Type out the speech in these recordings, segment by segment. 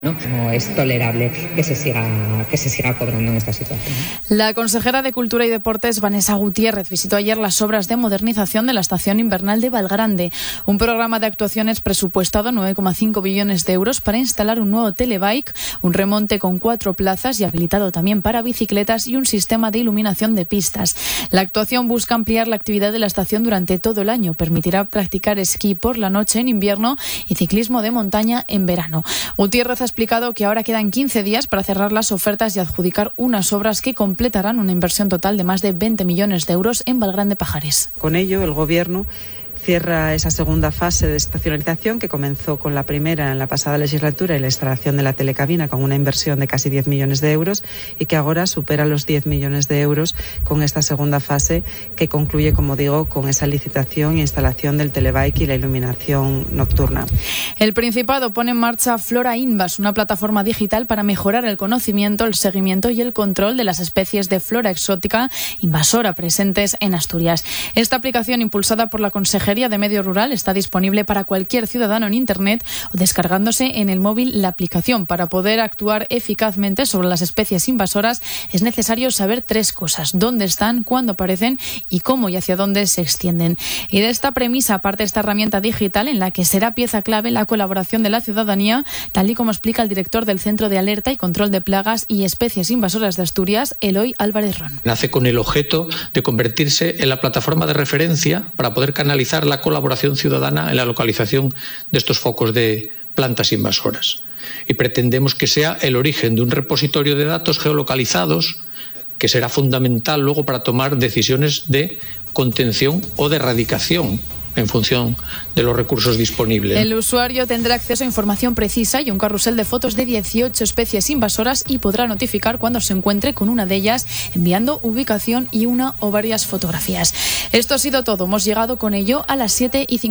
No es tolerable que se siga cobrando en esta situación. La consejera de Cultura y Deportes, Vanessa Gutiérrez, visitó ayer las obras de modernización de la estación invernal de Valgrande, un programa de actuaciones presupuestado 9,5 billones de euros para instalar un nuevo telebike, un remonte con 4 plazas y habilitado también para bicicletas y un sistema de iluminación de pistas. La actuación busca ampliar la actividad de la estación durante todo el año, permitirá practicar esquí por la noche en invierno y ciclismo de montaña en verano. Gutiérrez ha explicado que ahora quedan 15 días para cerrar las ofertas y adjudicar unas obras que completarán una inversión total de más de 20 millones de euros en Valgrande Pajares. Con ello, el Gobierno cierra esa segunda fase de estacionalización que comenzó con la primera en la pasada legislatura y la instalación de la telecabina con una inversión de casi 10 millones de euros y que ahora supera los 10 millones de euros con esta segunda fase que concluye, como digo, con esa licitación e instalación del telebike y la iluminación nocturna. El Principado pone en marcha Flora Invas, una plataforma digital para mejorar el conocimiento, el seguimiento y el control de las especies de flora exótica invasora presentes en Asturias. Esta aplicación, impulsada por la Consejería de Medio Rural, está disponible para cualquier ciudadano en Internet o descargándose en el móvil la aplicación. Para poder actuar eficazmente sobre las especies invasoras es necesario saber 3 cosas: dónde están, cuándo aparecen y cómo y hacia dónde se extienden. Y de esta premisa parte esta herramienta digital en la que será pieza clave la colaboración de la ciudadanía, tal y como explica el director del Centro de Alerta y Control de Plagas y Especies Invasoras de Asturias, Eloy Álvarez Ron. Nace con el objeto de convertirse en la plataforma de referencia para poder canalizar la colaboración ciudadana en la localización de estos focos de plantas invasoras. Y pretendemos que sea el origen de un repositorio de datos geolocalizados que será fundamental luego para tomar decisiones de contención o de erradicación en función de los recursos disponibles. El usuario tendrá acceso a información precisa y un carrusel de fotos de 18 especies invasoras y podrá notificar cuando se encuentre con una de ellas, enviando ubicación y una o varias fotografías. Esto ha sido todo. Hemos llegado con ello a las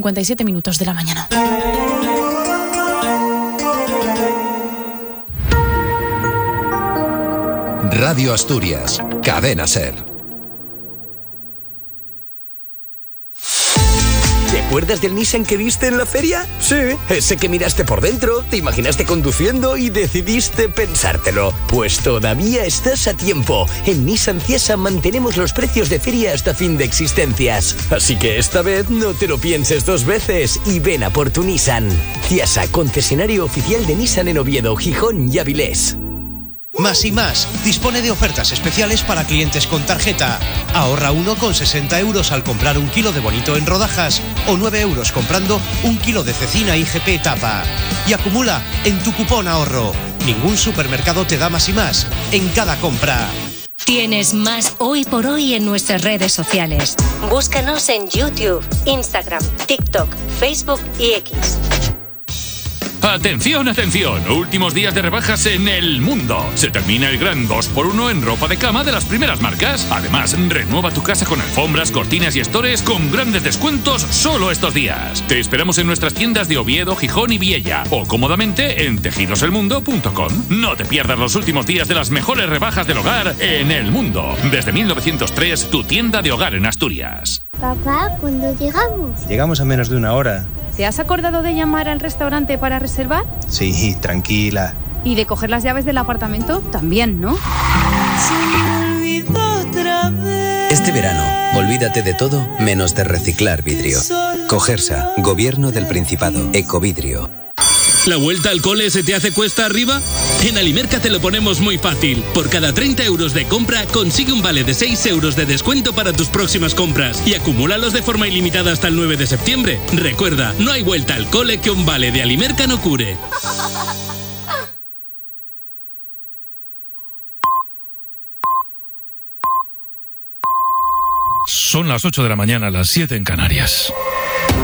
7:57 de la mañana. Radio Asturias, Cadena SER. ¿Te acuerdas del Nissan que viste en la feria? Sí, ese que miraste por dentro, te imaginaste conduciendo y decidiste pensártelo. Pues todavía estás a tiempo. En Nissan Ciesa mantenemos los precios de feria hasta fin de existencias. Así que esta vez no te lo pienses 2 veces y ven a por tu Nissan. Ciesa, concesionario oficial de Nissan en Oviedo, Gijón y Avilés. Más y Más dispone de ofertas especiales para clientes con tarjeta. Ahorra 1,60 euros al comprar 1 kilo de bonito en rodajas o 9 euros comprando 1 kilo de cecina IGP tapa. Y acumula en tu cupón ahorro. Ningún supermercado te da Más y Más en cada compra. Tienes más hoy por hoy en nuestras redes sociales. Búscanos en YouTube, Instagram, TikTok, Facebook y X. ¡Atención, atención! Últimos días de rebajas en El Mundo. Se termina el gran 2x1 en ropa de cama de las primeras marcas. Además, renueva tu casa con alfombras, cortinas y estores con grandes descuentos solo estos días. Te esperamos en nuestras tiendas de Oviedo, Gijón y Viella o cómodamente en tejidoselmundo.com. No te pierdas los últimos días de las mejores rebajas del hogar en El Mundo. Desde 1903, tu tienda de hogar en Asturias. Papá, ¿cuándo llegamos? Llegamos a menos de 1 hora. ¿Te has acordado de llamar al restaurante para reservar? Sí, tranquila. ¿Y de coger las llaves del apartamento? También, ¿no? Este verano, olvídate de todo menos de reciclar vidrio. Cogersa, Gobierno del Principado, Ecovidrio. ¿La vuelta al cole se te hace cuesta arriba? En Alimerca te lo ponemos muy fácil. Por cada 30 euros de compra, consigue un vale de 6 euros de descuento para tus próximas compras y acumúlalos de forma ilimitada hasta el 9 de septiembre. Recuerda, no hay vuelta al cole que un vale de Alimerca no cure. Son las 8 de la mañana, las 7 en Canarias.